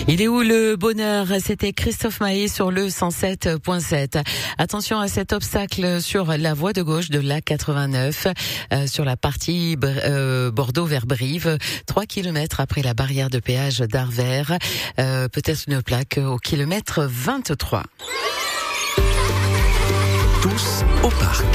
Il est où le bonheur? C'était Christophe Maé sur le 107.7. Attention à cet obstacle sur la voie de gauche de l'A89, sur la partie Bordeaux vers Brive, 3 km après la barrière de péage d'Arvers. Peut-être une plaque au kilomètre 23. Tous au parc.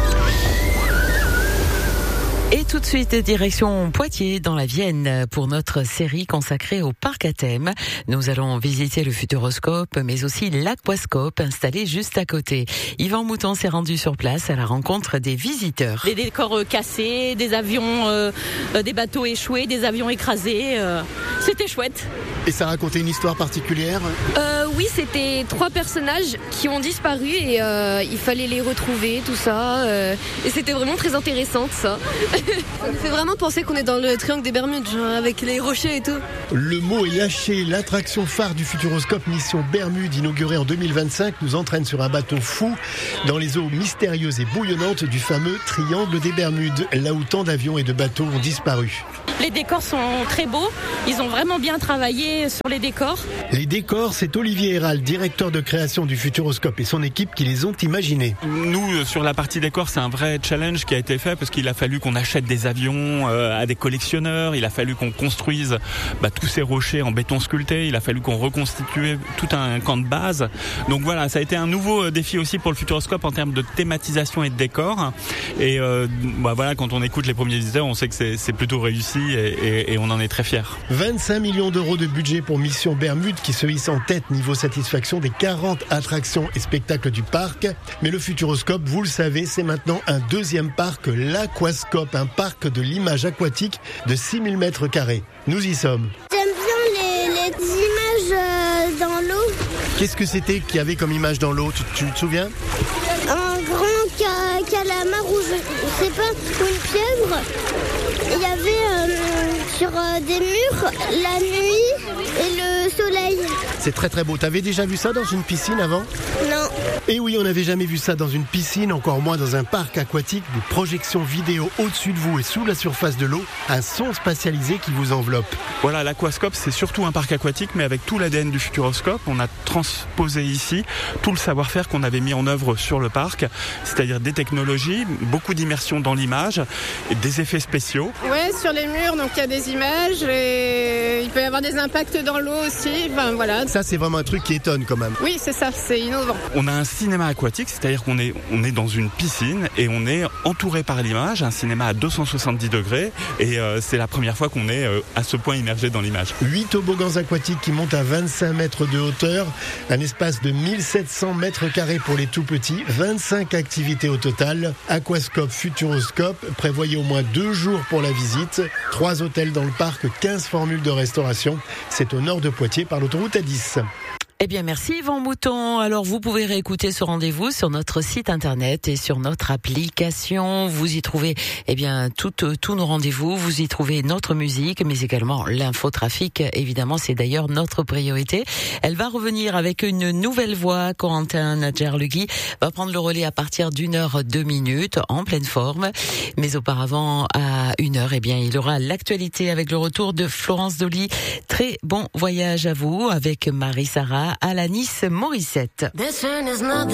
Et tout de suite, direction Poitiers, dans la Vienne, pour notre série consacrée au parc à thème. Nous allons visiter le Futuroscope, mais aussi l'Aquascope, installé juste à côté. Yvan Mouton s'est rendu sur place à la rencontre des visiteurs. Des décors cassés, des avions, des bateaux échoués, des avions écrasés. C'était chouette. Et ça racontait une histoire particulière ? Oui, c'était 3 personnages qui ont disparu et il fallait les retrouver, tout ça. Et c'était vraiment très intéressant, ça. Ça nous fait vraiment penser qu'on est dans le triangle des Bermudes, genre, avec les rochers et tout. Le mot est lâché. L'attraction phare du Futuroscope Mission Bermude, inaugurée en 2025, nous entraîne sur un bateau fou dans les eaux mystérieuses et bouillonnantes du fameux triangle des Bermudes, là où tant d'avions et de bateaux ont disparu. Les décors sont très beaux. Ils ont vraiment bien travaillé sur les décors. Les décors, c'est Olivier Héral, directeur de création du Futuroscope, et son équipe qui les ont imaginés. Nous, sur la partie décor, c'est un vrai challenge qui a été fait parce qu'il a fallu qu'on achète des avions à des collectionneurs. Il a fallu qu'on construise tous ces rochers en béton sculpté. Il a fallu qu'on reconstitue tout un camp de base. Donc voilà, ça a été un nouveau défi aussi pour le Futuroscope en termes de thématisation et de décor. Et voilà, quand on écoute les premiers visiteurs, on sait que c'est plutôt réussi et on en est très fiers. 25 millions d'euros de budget pour Mission Bermude qui se hisse en tête niveau satisfaction des 40 attractions et spectacles du parc. Mais le Futuroscope, vous le savez, c'est maintenant un deuxième parc, l'Aquascope, un parc de l'image aquatique de 6000 mètres carrés. Nous y sommes. J'aime bien les images dans l'eau. Qu'est-ce que c'était qu'il y avait comme image dans l'eau, tu te souviens ? Un grand calamar rouge, je sais pas, ou une pieuvre. Il y avait sur des murs la nuit et le soleil. C'est très très beau. T'avais déjà vu ça dans une piscine avant ? Non. Et oui, on n'avait jamais vu ça dans une piscine, encore moins dans un parc aquatique. Des projections vidéo au-dessus de vous et sous la surface de l'eau, un son spatialisé qui vous enveloppe. Voilà, l'Aquascope, c'est surtout un parc aquatique, mais avec tout l'ADN du Futuroscope. On a transposé ici tout le savoir-faire qu'on avait mis en œuvre sur le parc, c'est-à-dire des technologies, beaucoup d'immersion dans l'image, et des effets spéciaux. Ouais, sur les murs, donc il y a des images et il peut y avoir des impacts dans l'eau aussi. Enfin, voilà. Ça, c'est vraiment un truc qui étonne quand même. Oui, c'est ça, c'est innovant. On a un cinéma aquatique, c'est-à-dire qu'on est dans une piscine et on est entouré par l'image, un cinéma à 270 degrés et c'est la première fois qu'on est à ce point immergé dans l'image. 8 toboggans aquatiques qui montent à 25 mètres de hauteur, un espace de 1700 mètres carrés pour les tout petits, 25 activités au total. Aquascope, Futuroscope, prévoyez au moins 2 jours pour la visite, 3 hôtels dans le parc, 15 formules de restauration. C'est au nord de Poitiers par l'autoroute A10. Eh bien, merci Yvan Mouton. Alors, vous pouvez réécouter ce rendez-vous sur notre site internet et sur notre application. Vous y trouvez, tous nos rendez-vous. Vous y trouvez notre musique, mais également l'infotrafic. Évidemment, c'est d'ailleurs notre priorité. Elle va revenir avec une nouvelle voix. Corentin Nadjer-Legui va prendre le relais à partir d'1h02 en pleine forme. Mais auparavant, à 1h, il y aura l'actualité avec le retour de Florence Dolly. Très bon voyage à vous avec Marie-Sarah Alanis Morissette.